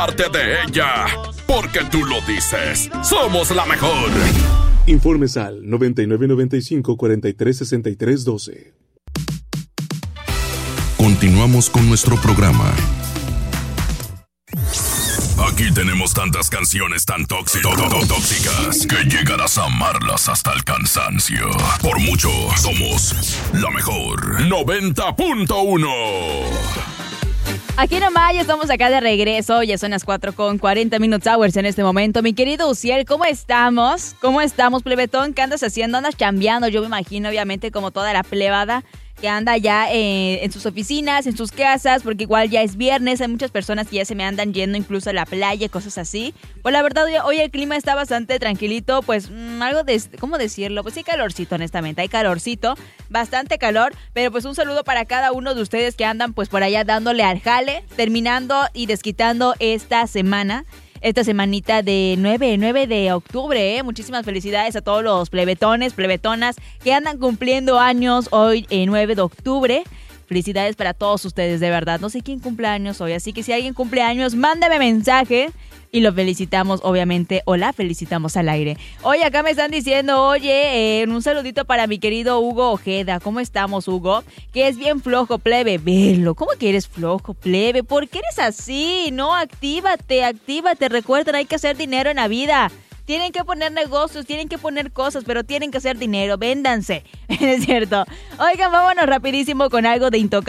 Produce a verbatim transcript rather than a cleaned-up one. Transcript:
Arte de ella, porque tú lo dices. Somos la mejor. Informes al noventa y nueve noventa y cinco cuarenta y tres sesenta y tres doce. Continuamos con nuestro programa. Aquí tenemos tantas canciones tan tóxicas, tóxicas que llegarás a amarlas hasta el cansancio. Por mucho, somos la mejor. noventa punto uno. Aquí nomás, ya estamos acá de regreso. Ya son las cuatro con cuarenta Minutes Hours en este momento. Mi querido Uciel, ¿cómo estamos? ¿Cómo estamos, plebetón? ¿Qué andas haciendo? ¿Andas chambeando? Yo me imagino, obviamente, como toda la plebada que anda ya eh, en sus oficinas, en sus casas, porque igual ya es viernes. Hay muchas personas que ya se me andan yendo incluso a la playa, cosas así. Pues la verdad, hoy, hoy el clima está bastante tranquilito. Pues mmm, algo de, ¿cómo decirlo? Pues hay calorcito, honestamente, hay calorcito, bastante calor. Pero pues un saludo para cada uno de ustedes que andan pues por allá dándole al jale, terminando y desquitando esta semana. Esta semanita de nueve de octubre, ¿eh? Muchísimas felicidades a todos los plebetones, plebetonas que andan cumpliendo años hoy, eh, nueve de octubre. Felicidades para todos ustedes, de verdad. No sé quién cumple años hoy, así que si alguien cumple años, mándame mensaje y lo felicitamos, obviamente, o la felicitamos al aire. Oye, acá me están diciendo, oye, eh, un saludito para mi querido Hugo Ojeda. ¿Cómo estamos, Hugo? Que es bien flojo, plebe. Velo, ¿cómo que eres flojo, plebe? ¿Por qué eres así? No, actívate, actívate. Recuerden, hay que hacer dinero en la vida. Tienen que poner negocios, tienen que poner cosas, pero tienen que hacer dinero. Véndanse. Es cierto. Oigan, vámonos rapidísimo con algo de Intocable.